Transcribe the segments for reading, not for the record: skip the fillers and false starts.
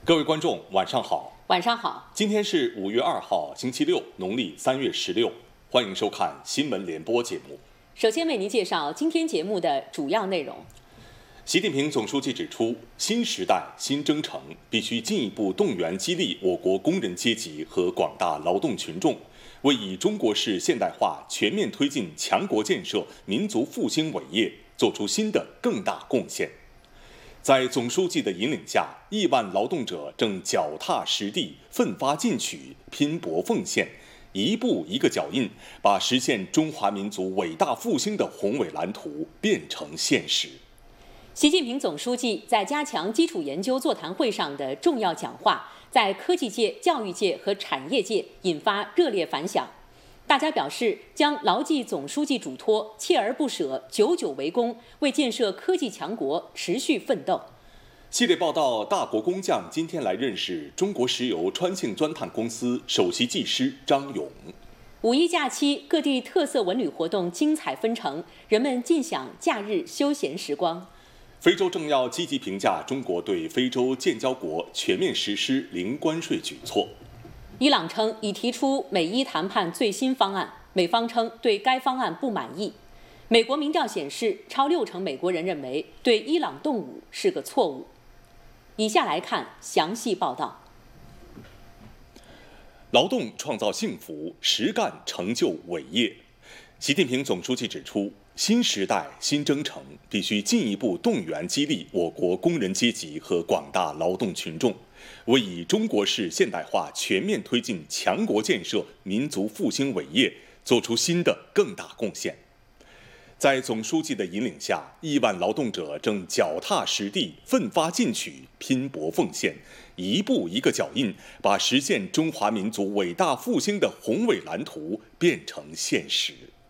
各位观众，晚上好。 晚上好。 今天是5月2号，星期六，农历3月16。欢迎收看新闻联播节目。 首先为您介绍今天节目的主要内容。 习近平总书记指出，新时代新征程必须进一步动员激励我国工人阶级和广大劳动群众，为以中国式现代化全面推进强国建设、民族复兴伟业做出新的更大贡献。在总书记的引领下，亿万劳动者正脚踏实地、奋发进取、拼搏奉献，一步一个脚印，把实现中华民族伟大复兴的宏伟蓝图变成现实。 习近平总书记在加强基础研究座谈会上的重要讲话，在科技界、教育界和产业界引发热烈反响。大家表示将牢记总书记嘱托，锲而不舍，久久为功，为建设科技强国持续奋斗。 系列报道：大国工匠今天来认识中国石油川信钻探公司首席技师张勇。 五一假期，各地特色文旅活动精彩纷呈，人们尽享假日休闲时光。 非洲政要积极评价中国对非洲建交国全面实施零关税举措。 伊朗称已提出美伊谈判最新方案，美方称对该方案不满意。美国民调显示，超60%美国人认为对伊朗动武是个错误。以下来看详细报道。 劳动创造幸福，实干成就伟业。习近平总书记指出，新时代新征程必须进一步动员激励我国工人阶级和广大劳动群众，为以中国式现代化全面推进强国建设、民族复兴伟业做出新的更大贡献。在总书记的引领下，亿万劳动者正脚踏实地、奋发进取、拼搏奉献，一步一个脚印，把实现中华民族伟大复兴的宏伟蓝图变成现实。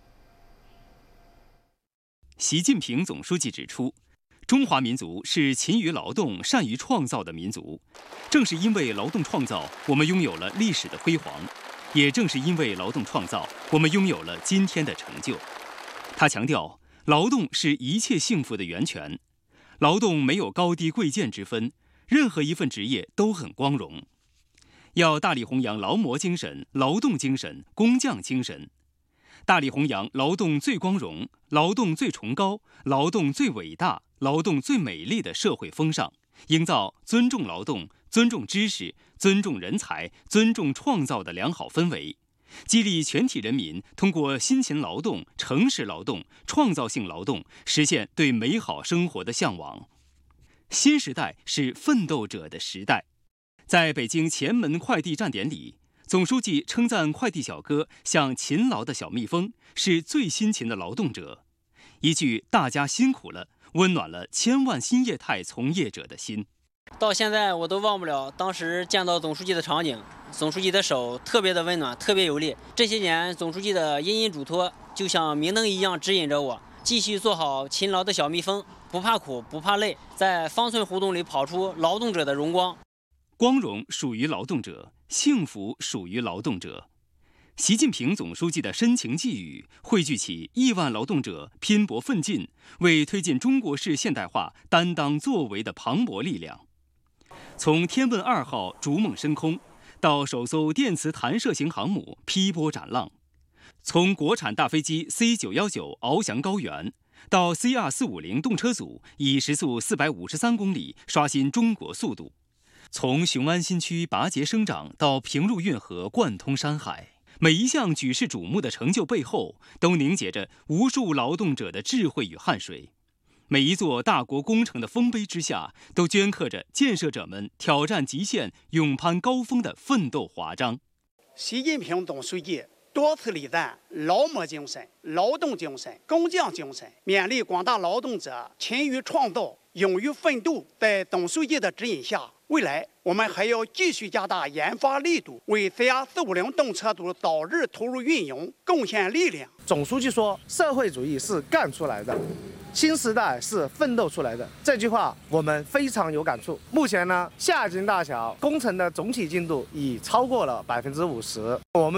习近平总书记指出，中华民族是勤于劳动、善于创造的民族。正是因为劳动创造，我们拥有了历史的辉煌；也正是因为劳动创造，我们拥有了今天的成就。他强调，劳动是一切幸福的源泉，劳动没有高低贵贱之分，任何一份职业都很光荣。要大力弘扬劳模精神、劳动精神、工匠精神。大力弘扬劳动最光荣、劳动最崇高、劳动最伟大、劳动最美丽的社会风尚，营造尊重劳动、尊重知识、尊重人才、尊重创造的良好氛围，激励全体人民通过辛勤劳动、诚实劳动、创造性劳动，实现对美好生活的向往。新时代是奋斗者的时代。在北京前门快递站点里，总书记称赞快递小哥像勤劳的小蜜蜂，是最辛勤的劳动者。一句“大家辛苦了”，温暖了千万新业态从业者的心。 到现在我都忘不了当时见到总书记的场景，总书记的手特别的温暖，特别有力。这些年，总书记的殷殷嘱托就像明灯一样指引着我，继续做好勤劳的小蜜蜂，不怕苦，不怕累，在方寸胡同里跑出劳动者的荣光。 光荣属于劳动者，幸福属于劳动者。习近平总书记的深情寄语，汇聚起亿万劳动者拼搏奋进，为推进中国式现代化担当作为的磅礴力量。从天问2号逐梦升空，到首艘电磁弹射型航母劈波斩浪；从国产大飞机 C919 翱翔高原，到 CR450 动车组以时速453公里刷新中国速度；从雄安新区拔节生长到平入运河贯通山海，每一项举世瞩目的成就背后，都凝结着无数劳动者的智慧与汗水。每一座大国工程的丰碑之下，都镌刻着建设者们挑战极限、勇攀高峰的奋斗华章。 习近平总书记多次礼赞劳模精神、劳动精神、工匠精神，勉励广大劳动者勤于创造、勇于奋斗。在总书记的指引下，未来我们还要继续加大研发力度，为 CR450 动车组早日投入运营贡献力量。 总书记说，社会主义是干出来的，新时代是奋斗出来的。这句话我们非常有感触。目前呢，下井大桥工程的总体进度已超过了50%，我们